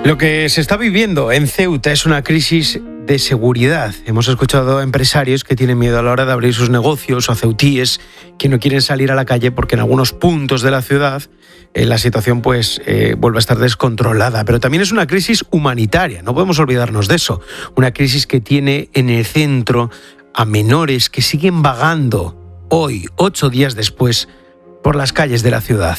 Lo que se está viviendo en Ceuta es una crisis de seguridad. Hemos escuchado a empresarios que tienen miedo a la hora de abrir sus negocios, o a ceutíes que no quieren salir a la calle porque en algunos puntos de la ciudad la situación vuelve a estar descontrolada. Pero también es una crisis humanitaria, no podemos olvidarnos de eso. Una crisis que tiene en el centro a menores que siguen vagando hoy, 8 días después, por las calles de la ciudad.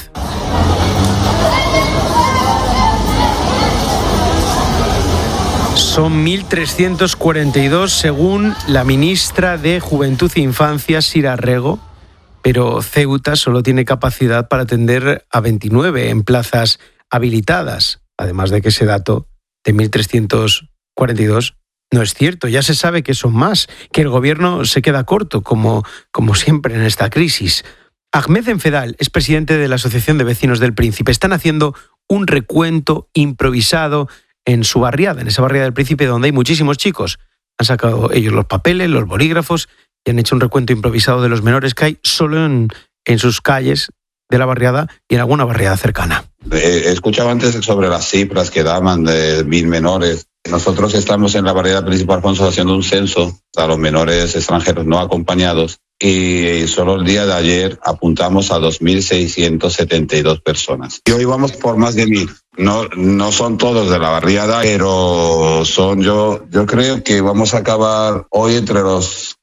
Son 1.342 según la ministra de Juventud e Infancia, Sira Rego, pero Ceuta solo tiene capacidad para atender a 29 en plazas habilitadas, además de que ese dato de 1.342 no es cierto. Ya se sabe que son más, que el gobierno se queda corto, como siempre en esta crisis. Ahmed Enfedal es presidente de la Asociación de Vecinos del Príncipe. Están haciendo un recuento improvisado en su barriada, en esa barriada del Príncipe donde hay muchísimos chicos. Han sacado ellos los papeles, los bolígrafos y han hecho un recuento improvisado de los menores que hay solo en sus calles de la barriada y en alguna barriada cercana. He escuchado antes sobre las cifras que daban de 1.000 menores. Nosotros estamos en la barriada Príncipe Alfonso haciendo un censo a los menores extranjeros no acompañados y solo el día de ayer apuntamos a 2.672 personas. Y hoy vamos por más de 1.000. No son todos de la barriada, pero yo creo que vamos a acabar hoy entre los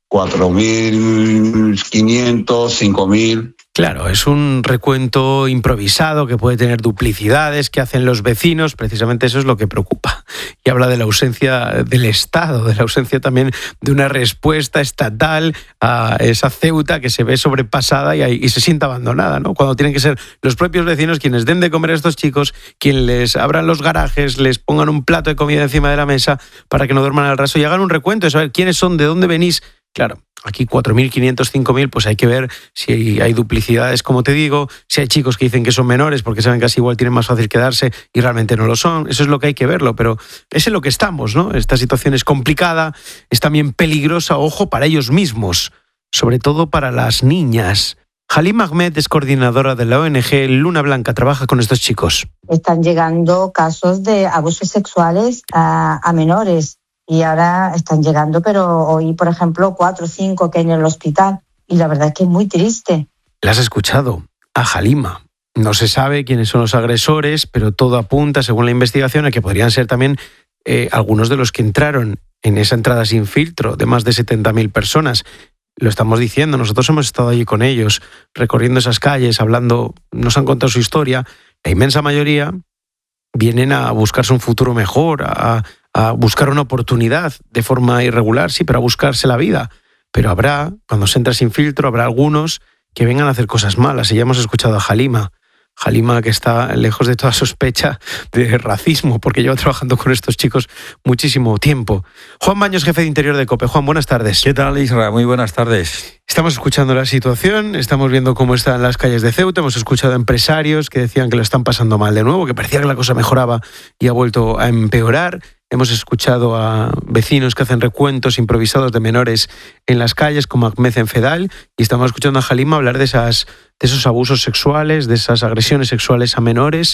4.500, 5.000. Claro, es un recuento improvisado que puede tener duplicidades que hacen los vecinos. Precisamente eso es lo que preocupa. Y habla de la ausencia del Estado, de la ausencia también de una respuesta estatal a esa Ceuta que se ve sobrepasada y se siente abandonada, ¿no? Cuando tienen que ser los propios vecinos quienes den de comer a estos chicos, quienes les abran los garajes, les pongan un plato de comida encima de la mesa para que no duerman al raso y hagan un recuento de saber quiénes son, de dónde venís. Claro, aquí 4.500, 5.000, pues hay que ver si hay duplicidades, como te digo, si hay chicos que dicen que son menores porque saben que así igual tienen más fácil quedarse y realmente no lo son. Eso es lo que hay que verlo, pero es en lo que estamos, ¿no? Esta situación es complicada, es también peligrosa, ojo, para ellos mismos, sobre todo para las niñas. Halima Ahmed es coordinadora de la ONG Luna Blanca, trabaja con estos chicos. Están llegando casos de abusos sexuales a menores. Y ahora están llegando, pero hoy, por ejemplo, 4 o 5 que hay en el hospital. Y la verdad es que es muy triste. La has escuchado, a Halima. No se sabe quiénes son los agresores, pero todo apunta, según la investigación, a que podrían ser también algunos de los que entraron en esa entrada sin filtro de más de 70.000 personas. Lo estamos diciendo, nosotros hemos estado allí con ellos, recorriendo esas calles, hablando, nos han contado su historia. La inmensa mayoría vienen a buscarse un futuro mejor, a buscar una oportunidad de forma irregular, sí, pero a buscarse la vida. Pero habrá, cuando se entra sin filtro, habrá algunos que vengan a hacer cosas malas. Y ya hemos escuchado a Halima, que está lejos de toda sospecha de racismo, porque lleva trabajando con estos chicos muchísimo tiempo. Juan Baños, jefe de Interior de COPE. Juan, buenas tardes. ¿Qué tal, Isra? Muy buenas tardes. Estamos escuchando la situación, estamos viendo cómo están las calles de Ceuta, hemos escuchado a empresarios que decían que lo están pasando mal de nuevo, que parecía que la cosa mejoraba y ha vuelto a empeorar. Hemos escuchado a vecinos que hacen recuentos improvisados de menores en las calles, como Ahmed Enfedal, y estamos escuchando a Halima hablar de esos abusos sexuales, de esas agresiones sexuales a menores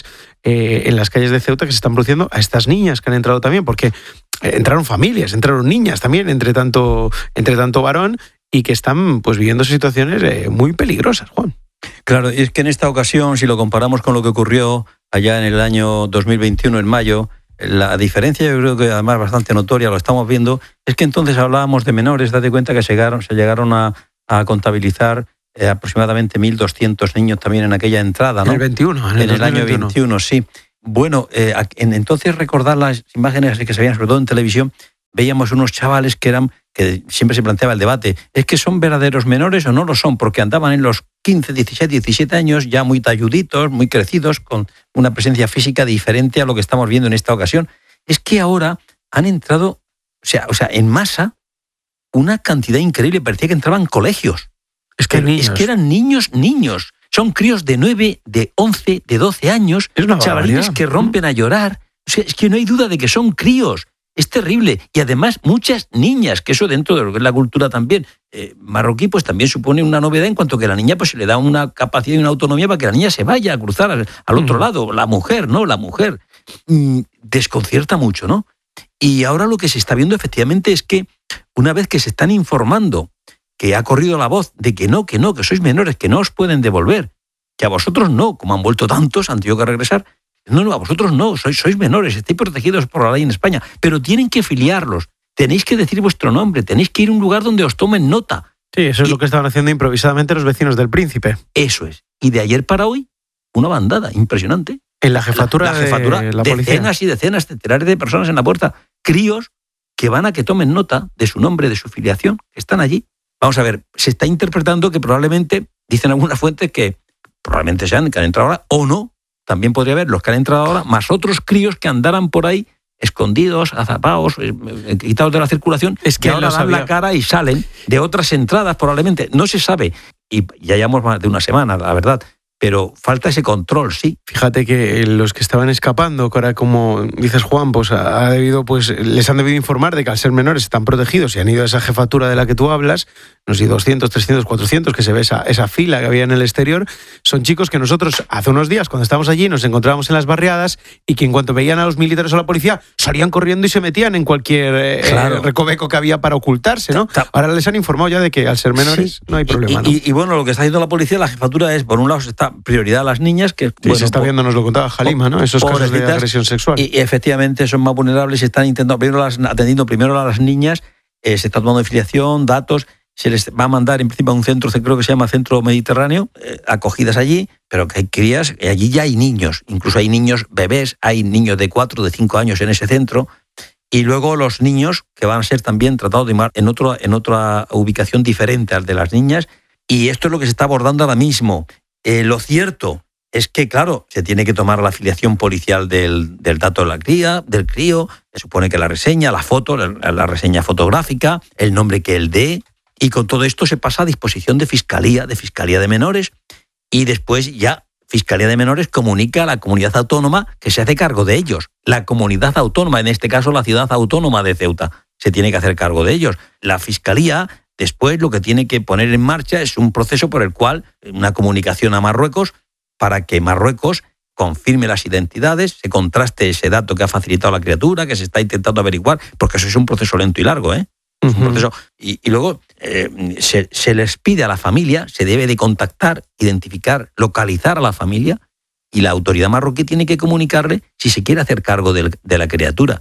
en las calles de Ceuta que se están produciendo a estas niñas que han entrado también, porque entraron familias, entraron niñas también, entre tanto varón, y que están pues viviendo situaciones muy peligrosas, Juan. Claro, y es que en esta ocasión, si lo comparamos con lo que ocurrió allá en el año 2021, en mayo, la diferencia, yo creo que además bastante notoria, lo estamos viendo, es que entonces hablábamos de menores. Date cuenta que se llegaron a contabilizar aproximadamente 1.200 niños también en aquella entrada, ¿no? En el 21, en el año 21, sí. Bueno, entonces recordar las imágenes que se veían, sobre todo en televisión, veíamos unos chavales que siempre se planteaba el debate, ¿es que son verdaderos menores o no lo son? Porque andaban en los 15, 16, 17 años, ya muy talluditos, muy crecidos, con una presencia física diferente a lo que estamos viendo en esta ocasión. Es que ahora han entrado, o sea, en masa, una cantidad increíble, parecía que entraban colegios. Es que eran niños. Son críos de 9, de 11, de 12 años, chavalines que rompen a llorar. O sea, es que no hay duda de que son críos. Es terrible. Y además muchas niñas, que eso dentro de lo que es la cultura también marroquí, pues también supone una novedad en cuanto que a la niña pues se le da una capacidad y una autonomía para que la niña se vaya a cruzar al otro lado. La mujer, ¿no? La mujer. desconcierta mucho, ¿no? Y ahora lo que se está viendo efectivamente es que una vez que se están informando, que ha corrido la voz de que sois menores, que no os pueden devolver, que a vosotros no, como han vuelto tantos, han tenido que regresar. No, a vosotros no, sois menores, estáis protegidos por la ley en España, pero tienen que filiarlos, tenéis que decir vuestro nombre, tenéis que ir a un lugar donde os tomen nota. Sí, eso es lo que estaban haciendo improvisadamente los vecinos del Príncipe. Eso es. Y de ayer para hoy, una bandada impresionante. En la jefatura, de la policía. Decenas y decenas, centenares de personas en la puerta. Críos que van a que tomen nota de su nombre, de su filiación, que están allí. Vamos a ver, se está interpretando que probablemente, dicen algunas fuentes, que probablemente sean que han entrado ahora, o no, también podría haber los que han entrado ahora, más otros críos que andaran por ahí escondidos, azapados, quitados de la circulación, es que ahora dan la cara y salen de otras entradas probablemente. No se sabe. Y ya llevamos más de una semana, la verdad. Pero falta ese control, sí. Fíjate que los que estaban escapando, que ahora, como dices, Juan, pues les han debido informar de que al ser menores están protegidos y han ido a esa jefatura de la que tú hablas, no sé, 200, 300, 400, que se ve esa fila que había en el exterior. Son chicos que nosotros hace unos días, cuando estábamos allí, nos encontrábamos en las barriadas y que en cuanto veían a los militares o a la policía, salían corriendo y se metían en cualquier recoveco que había para ocultarse, ¿no? Ahora les han informado ya de que al ser menores no hay problema, ¿no? Y bueno, lo que está haciendo la policía, la jefatura es, por un lado, se está prioridad a las niñas, que bueno, se está viendo, nos lo contaba Halima, ¿no? Esos casos de agresión sexual. Y efectivamente son más vulnerables y están atendiendo primero a las niñas, se está tomando filiación, datos, se les va a mandar en principio a un centro, creo que se llama Centro Mediterráneo, acogidas allí, pero que hay crías, allí ya hay niños, incluso hay niños bebés, hay niños de 4, de 5 años en ese centro, y luego los niños que van a ser también tratados en otra ubicación diferente al de las niñas, y esto es lo que se está abordando ahora mismo. Lo cierto es que, claro, se tiene que tomar la afiliación policial del dato de la cría, del crío, se supone que la reseña, la foto, la reseña fotográfica, el nombre que él dé, y con todo esto se pasa a disposición de Fiscalía de Menores, y después ya Fiscalía de Menores comunica a la comunidad autónoma que se hace cargo de ellos. La comunidad autónoma, en este caso la ciudad autónoma de Ceuta, se tiene que hacer cargo de ellos. La Fiscalía después lo que tiene que poner en marcha es un proceso por el cual una comunicación a Marruecos para que Marruecos confirme las identidades, se contraste ese dato que ha facilitado la criatura, que se está intentando averiguar, porque eso es un proceso lento y largo, ¿eh? Es un proceso. Y luego se les pide a la familia, se debe de contactar, identificar, localizar a la familia, y la autoridad marroquí tiene que comunicarle si se quiere hacer cargo de la criatura.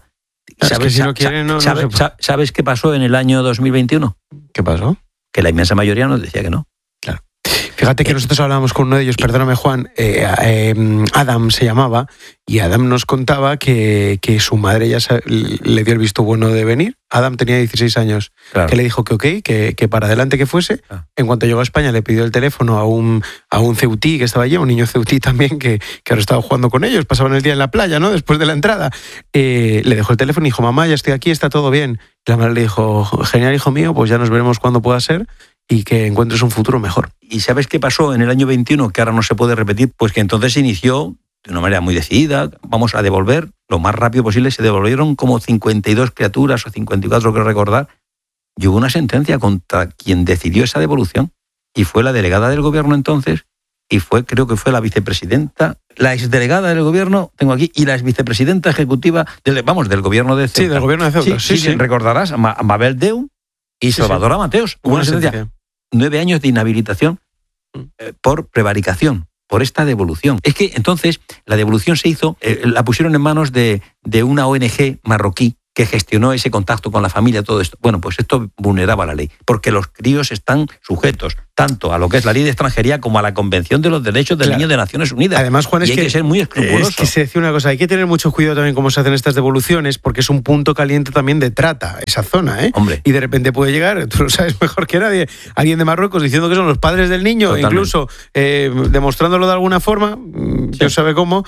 ¿Sabes qué pasó en el año 2021? ¿Qué pasó? Que la inmensa mayoría nos decía que no. Claro. Fíjate que nosotros hablábamos con uno de ellos, perdóname Juan, Adam se llamaba, y Adam nos contaba que su madre ya le dio el visto bueno de venir. Adam tenía 16 años, claro. Que le dijo que ok, que para adelante que fuese. En cuanto llegó a España le pidió el teléfono a un ceutí que estaba allí, un niño ceutí también, que ahora estaba jugando con ellos, pasaban el día en la playa, ¿no? Después de la entrada. Le dejó el teléfono y dijo, mamá, ya estoy aquí, está todo bien. Y la madre le dijo, genial, hijo mío, pues ya nos veremos cuando pueda ser y que encuentres un futuro mejor. ¿Y sabes qué pasó en el año 21, que ahora no se puede repetir? Pues que entonces se inició de una manera muy decidida, vamos a devolver lo más rápido posible, se devolvieron como 52 criaturas o 54, creo recordar, y hubo una sentencia contra quien decidió esa devolución, y fue la delegada del gobierno entonces, y creo que fue la vicepresidenta, la exdelegada del gobierno, tengo aquí, y la exvicepresidenta ejecutiva del gobierno de Ceuta. Sí, del gobierno de Ceuta. Sí. Recordarás, Mabel Deu y Salvadora Mateos. Hubo una sentencia. 9 años de inhabilitación por prevaricación, por esta devolución. Es que entonces la devolución se hizo, la pusieron en manos de una ONG marroquí que gestionó ese contacto con la familia, todo esto. Bueno, pues esto vulneraba la ley, porque los críos están sujetos tanto a lo que es la ley de extranjería como a la Convención de los Derechos del Niño de Naciones Unidas. Además, Juan, y hay que ser muy escrupuloso. Es que se decía una cosa, hay que tener mucho cuidado también cómo se hacen estas devoluciones, porque es un punto caliente también de trata, esa zona, ¿eh? Hombre. Y de repente puede llegar, tú lo sabes mejor que nadie, alguien de Marruecos diciendo que son los padres del niño, totalmente. Incluso demostrándolo de alguna forma, Dios sabe cómo,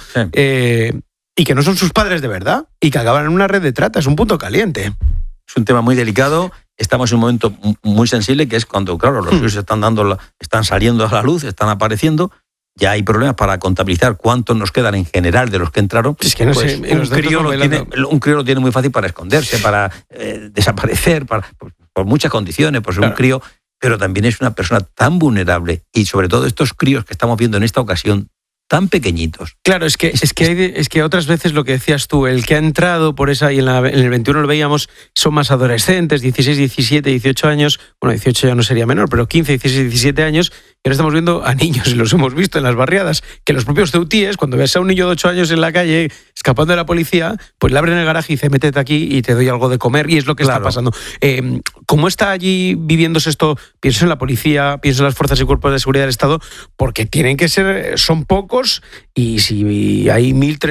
y que no son sus padres de verdad, y que acaban en una red de trata. Es un punto caliente. Es un tema muy delicado. Estamos en un momento muy sensible, que es cuando, claro, los virus están saliendo a la luz, están apareciendo. Ya hay problemas para contabilizar cuántos nos quedan en general de los que entraron. Es que no sé, un crío lo tiene muy fácil para esconderse, para desaparecer, por muchas condiciones, por ser un crío, pero también es una persona tan vulnerable. Y sobre todo estos críos que estamos viendo en esta ocasión, tan pequeñitos. Claro, es que otras veces lo que decías tú, el que ha entrado por esa, y en el 21 lo veíamos, son más adolescentes, 16, 17, 18 años, bueno, 18 ya no sería menor, pero 15, 16, 17 años, y ahora estamos viendo a niños, y los hemos visto en las barriadas, que los propios ceutíes, cuando ves a un niño de 8 años en la calle escapando de la policía, pues le abren el garaje y dice, métete aquí y te doy algo de comer, y es lo que está pasando. ¿Cómo está allí viviéndose esto? Pienso en la policía, pienso en las fuerzas y cuerpos de seguridad del Estado, porque tienen que ser, son pocos, y si hay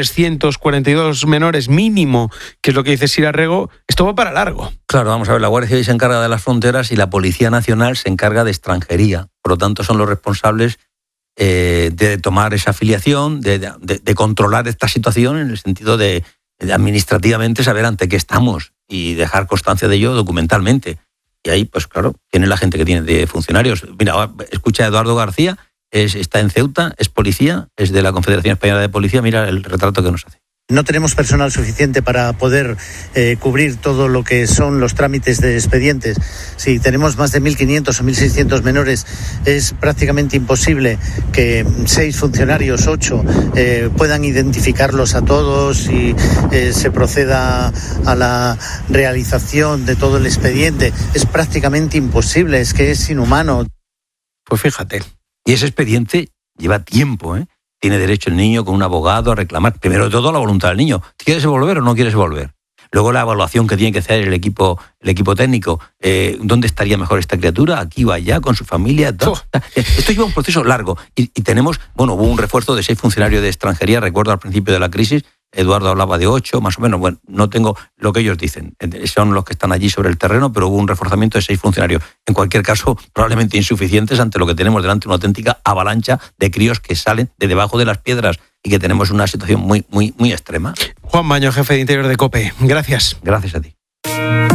1.342 menores mínimo, que es lo que dice Sira Rego, esto va para largo. Claro, vamos a ver, la Guardia Civil se encarga de las fronteras y la Policía Nacional se encarga de extranjería. Por lo tanto, son los responsables de tomar esa afiliación, de controlar esta situación en el sentido de administrativamente saber ante qué estamos y dejar constancia de ello documentalmente. Y ahí, pues claro, tiene la gente que tiene de funcionarios. Mira, escucha a Eduardo García, está en Ceuta, es policía, es de la Confederación Española de Policía, mira el retrato que nos hace. No tenemos personal suficiente para poder cubrir todo lo que son los trámites de expedientes. Si tenemos más de 1.500 o 1.600 menores, es prácticamente imposible que 6 funcionarios, 8, puedan identificarlos a todos y se proceda a la realización de todo el expediente. Es prácticamente imposible, es que es inhumano. Pues fíjate. Y ese expediente lleva tiempo, ¿eh? Tiene derecho el niño con un abogado a reclamar, primero de todo, la voluntad del niño. ¿Quieres volver o no quieres volver? Luego la evaluación que tiene que hacer el equipo técnico. ¿Dónde estaría mejor esta criatura? ¿Aquí o allá? ¿Con su familia? Esto lleva un proceso largo. Y tenemos, hubo un refuerzo de 6 funcionarios de extranjería, recuerdo al principio de la crisis. Eduardo hablaba de 8, más o menos. Bueno, no tengo lo que ellos dicen. Son los que están allí sobre el terreno, pero hubo un reforzamiento de 6 funcionarios. En cualquier caso, probablemente insuficientes ante lo que tenemos delante, una auténtica avalancha de críos que salen de debajo de las piedras y que tenemos una situación muy, muy, muy extrema. Juan Baño, jefe de Interior de COPE. Gracias. Gracias a ti.